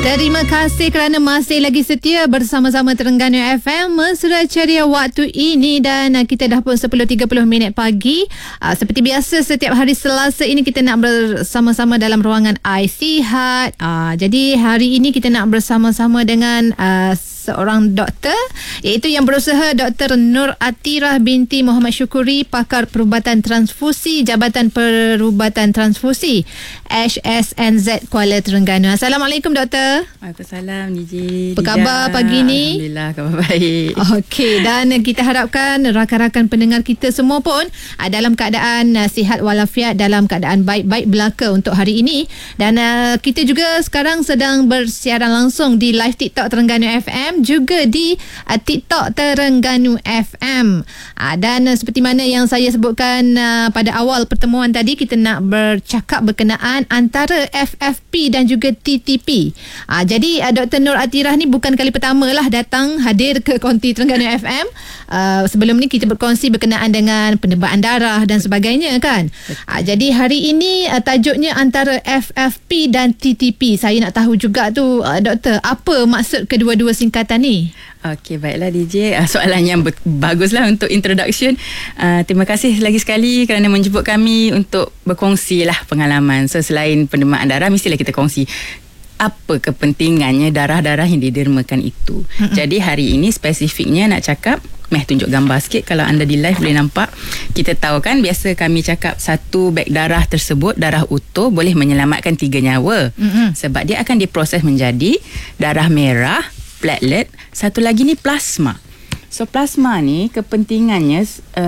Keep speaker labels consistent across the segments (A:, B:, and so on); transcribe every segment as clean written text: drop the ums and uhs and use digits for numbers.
A: Terima kasih kerana masih lagi setia bersama-sama Terengganu FM mesra ceria waktu ini, dan kita dah pun 10.30 pagi. Seperti biasa setiap hari Selasa ini kita nak bersama-sama dalam ruangan iSihat. Jadi hari ini kita nak bersama-sama dengan seorang doktor, iaitu yang berusaha Dr. Nur Atirah binti Muhammad Syukuri, pakar perubatan transfusi Jabatan Perubatan Transfusi HSNZ Kuala Terengganu. Assalamualaikum doktor.
B: Waalaikumsalam Niji.
A: Apa khabar pagi ni?
B: Alhamdulillah, khabar baik.
A: Okey, dan kita harapkan rakan-rakan pendengar kita semua pun dalam keadaan sihat walafiat, dalam keadaan baik-baik belaka untuk hari ini. Dan kita juga sekarang sedang bersiaran langsung di live TikTok Terengganu FM, juga di TikTok Terengganu FM. Dan seperti mana yang saya sebutkan pada awal pertemuan tadi, kita nak bercakap berkenaan antara FFP dan juga TTP. Jadi Dr. Nur Atirah ni bukan kali pertama lah datang hadir ke konti Terengganu FM. Sebelum ni kita berkongsi berkenaan dengan penerbaan darah dan sebagainya kan. Jadi hari ini tajuknya antara FFP dan TTP. Saya nak tahu juga tu doktor, apa maksud kedua-dua singkatan ni?
B: Okey, baiklah DJ. Soalan yang baguslah untuk introduction. Terima kasih lagi sekali kerana menjemput kami untuk berkongsi lah pengalaman. So selain pendermaan darah, mestilah kita kongsi apa kepentingannya darah-darah yang didermakan itu. Jadi hari ini spesifiknya nak cakap, tunjuk gambar sikit. Kalau anda di live boleh nampak. Kita tahu kan, biasa kami cakap satu beg darah tersebut, darah utuh, boleh menyelamatkan 3 nyawa. Sebab dia akan diproses menjadi darah merah, platelet, satu lagi ni plasma. So plasma ni kepentingannya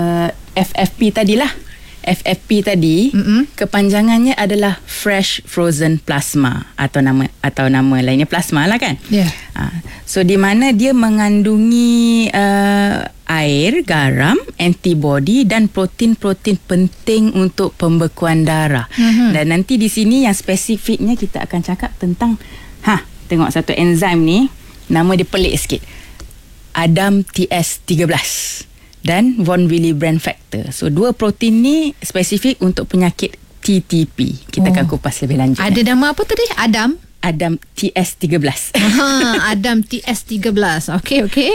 B: FFP tadilah. FFP tadi kepanjangannya adalah fresh frozen plasma, atau nama lainnya plasma lah kan. So di mana dia mengandungi air, garam, antibody dan protein-protein penting untuk pembekuan darah. Dan nanti di sini yang spesifiknya kita akan cakap tentang tengok satu enzim ni, nama dia pelik sikit, ADAMTS13 dan von Willebrand factor. So dua protein ni spesifik untuk penyakit TTP. Kita akan kupas lebih lanjut.
A: Ada nama apa tadi?
B: ADAMTS13.
A: ADAMTS13. Okey.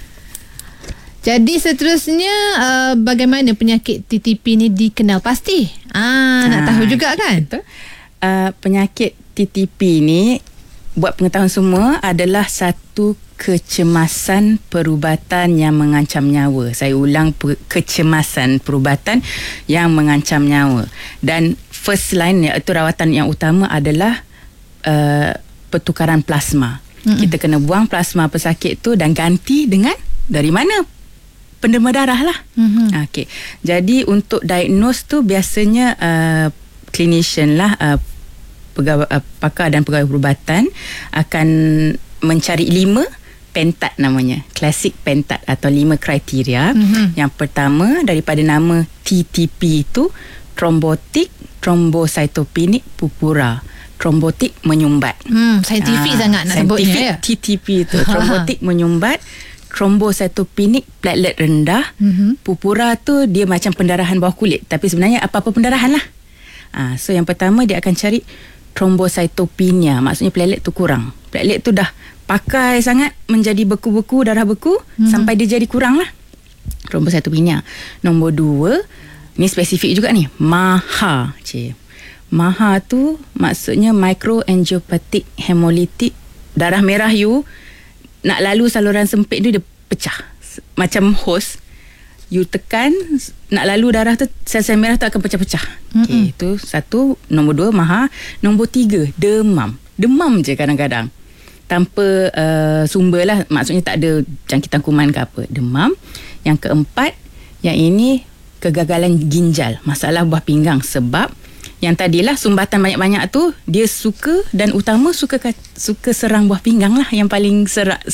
A: Jadi seterusnya bagaimana penyakit TTP ni dikenal pasti? Nak tahu juga kan?
B: Betul. Penyakit TTP ni, buat pengetahuan semua, adalah satu kecemasan perubatan yang mengancam nyawa. Saya ulang, kecemasan perubatan yang mengancam nyawa. Dan first line, iaitu rawatan yang utama adalah pertukaran plasma. Kita kena buang plasma pesakit tu dan ganti dengan dari mana? Penderma darah lah. Okay. Jadi untuk diagnose tu biasanya clinician lah, pakar dan pegawai perubatan akan mencari 5 pentat, namanya klasik pentat atau 5 kriteria. Yang pertama, daripada nama TTP itu, trombotik trombocytopenic purpura. Trombotik menyumbat.
A: Saintifik sangat nak sebutnya ya.
B: TTP itu trombotik menyumbat, trombocytopenic platelet rendah. Purpura tu dia macam pendarahan bawah kulit, tapi sebenarnya apa-apa pendarahan lah. So yang pertama dia akan cari trombocytopenia, maksudnya platelet tu kurang. Platelet tu dah pakai sangat, menjadi beku-beku, darah beku, sampai dia jadi kurang lah. Trombocytopenia. Nombor 2, ni spesifik juga ni, MAHA. MAHA tu maksudnya microangiopathic hemolytic. Darah merah you nak lalu saluran sempit dia pecah. Macam hose, you tekan, nak lalu darah tu, sel-sel merah tu akan pecah-pecah. Okay, itu satu. Nombor 2, MAHA. Nombor 3, demam. Demam je kadang-kadang, tanpa sumber lah, maksudnya tak ada jangkitan kuman ke apa. Demam. Yang keempat, yang ini kegagalan ginjal, masalah buah pinggang. Sebab yang tadilah sumbatan banyak-banyak tu, dia suka dan utama suka serang buah pinggang lah, yang paling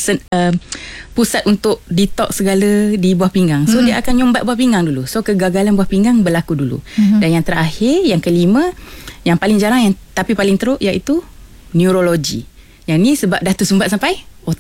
B: pusat untuk detox segala di buah pinggang. So dia akan nyumbat buah pinggang dulu. So kegagalan buah pinggang berlaku dulu. Dan yang terakhir, yang kelima, yang paling jarang tapi paling teruk, iaitu neurologi. Yang ni sebab dah tersumbat sampai otak.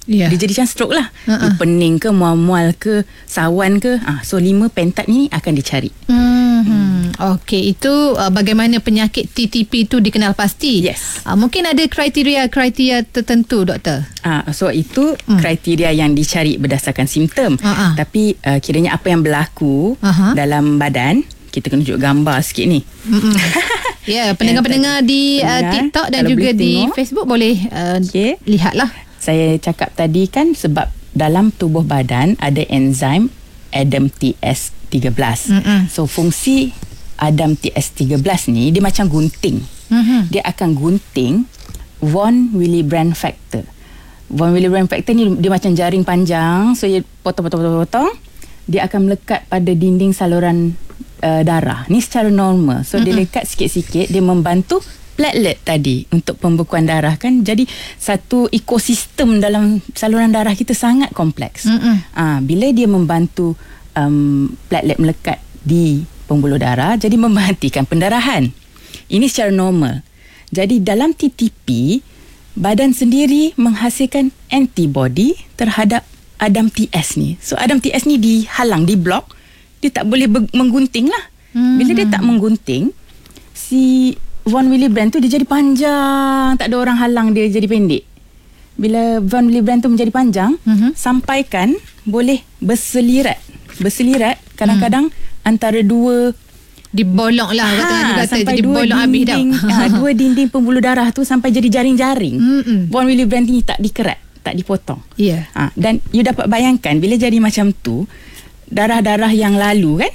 A: Yeah.
B: Dia jadi macam stroke lah. Dia pening ke, mual-mual ke, sawan ke. So 5 pentat ni akan dicari.
A: Okey, itu bagaimana penyakit TTP itu dikenal pasti.
B: Yes.
A: Mungkin ada kriteria tertentu, doktor.
B: So itu kriteria yang dicari berdasarkan simptom. Tapi kiranya apa yang berlaku dalam badan, kita kena tunjuk gambar sikit ni.
A: Ya, pendengar-pendengar di TikTok dan juga di Facebook boleh lihatlah.
B: Saya cakap tadi kan sebab dalam tubuh badan ada enzim ADAMTS13. So fungsi ADAMTS13 ni dia macam gunting. Dia akan gunting von Willebrand factor. Von Willebrand factor ni dia macam jaring panjang. So dia potong. Dia akan melekat pada dinding saluran darah. Ni secara normal. So dia lekat sikit-sikit, dia membantu platelet tadi untuk pembekuan darah kan. Jadi satu ekosistem dalam saluran darah kita sangat kompleks. Bila dia membantu platelet melekat di pembuluh darah, jadi memberhentikan pendarahan. Ini secara normal. Jadi dalam TTP, badan sendiri menghasilkan antibody terhadap ADAMTS ni. So ADAMTS ni dihalang, diblok. Dia tak boleh menggunting lah. Bila dia tak menggunting, si von Willebrand tu dia jadi panjang, tak ada orang halang dia jadi pendek. Bila von Willebrand tu menjadi panjang, sampaikan boleh berselirat kadang-kadang antara dua
A: dibolong lah kata jadi bolong habis dah.
B: Dua dinding pembuluh darah tu sampai jadi jaring-jaring. Von Willebrand ni tak dikerat, tak dipotong. Dan you dapat bayangkan bila jadi macam tu, darah-darah yang lalu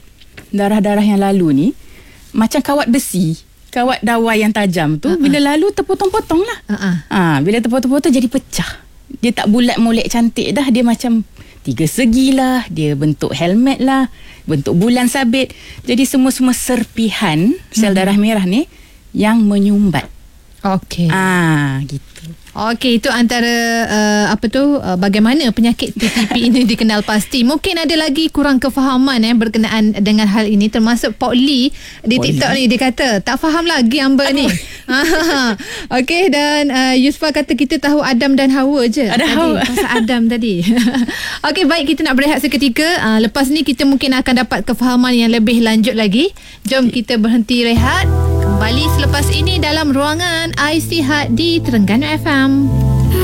B: ni macam kawat besi, kawat dawai yang tajam tu, bila lalu terpotong-potong lah. Bila terpotong-potong jadi pecah. Dia tak bulat molek cantik dah. Dia macam 3 segi lah. Dia bentuk helmet lah, bentuk bulan sabit. Jadi semua-semua serpihan sel darah merah ni yang menyumbat.
A: Okey.
B: Gitu.
A: Okey, itu antara bagaimana penyakit TTP ini dikenal pasti. Mungkin ada lagi kurang kefahaman berkenaan dengan hal ini, termasuk Pok Lee di TikTok ni, dia kata tak faham lagi Amber ni. Okey, dan Yusfa kata kita tahu Adam dan Hawa je. Pasal Adam tadi. Okey, baik, kita nak berehat seketika. Lepas ni kita mungkin akan dapat kefahaman yang lebih lanjut lagi. Jom kita berhenti rehat. Kembali selepas ini dalam Ruangan Ais Sihat di Terengganu FM.